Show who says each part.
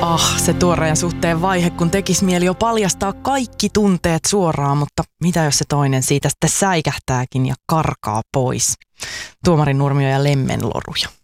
Speaker 1: Se tuoreen suhteen vaihe, kun tekis mieli jo paljastaa kaikki tunteet suoraan, mutta mitä jos se toinen siitä sitten säikähtääkin ja karkaa pois? Tuomari Nurmio ja Lemmenloruja.